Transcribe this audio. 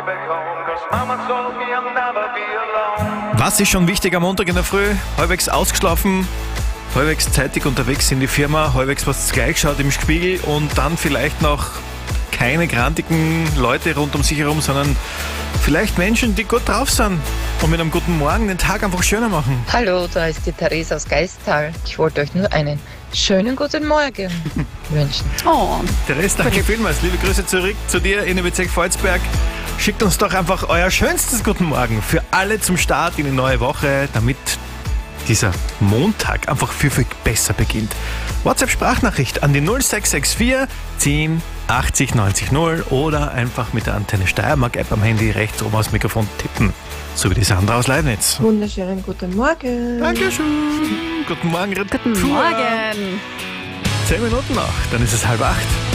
Was ist schon wichtig am Montag in der Früh? Halbwegs ausgeschlafen, halbwegs zeitig unterwegs in die Firma, halbwegs was gleich schaut im Spiegel und dann vielleicht noch keine grantigen Leute rund um sich herum, sondern vielleicht Menschen, die gut drauf sind und mit einem guten Morgen den Tag einfach schöner machen. Hallo, da ist die Theresa aus Geistal. Ich wollte euch nur einen schönen guten Morgen wünschen. Oh, Theresa, danke vielmals. Liebe Grüße zurück zu dir in den Bezirk Volzberg. Schickt uns doch einfach euer schönstes Guten Morgen für alle zum Start in die neue Woche, damit dieser Montag einfach viel besser beginnt. WhatsApp-Sprachnachricht an die 0664 10 80 90 0 oder einfach mit der Antenne Steiermark-App am Handy rechts oben aufs Mikrofon tippen. So wie die Sandra aus Leibniz. Wunderschönen guten Morgen. Dankeschön. Guten Morgen. guten Morgen. 10 Minuten noch, dann ist es 7:30.